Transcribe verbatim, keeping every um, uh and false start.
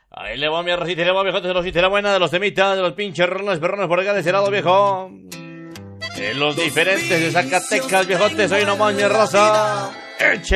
Ahí le va mi arrocito, le va viejote de los la buena, de los temitas, de los pinches rones, perrones por acá de ese lado, viejo. De los diferentes de Zacatecas, viejotes, hoy nomás mi raza. Eche.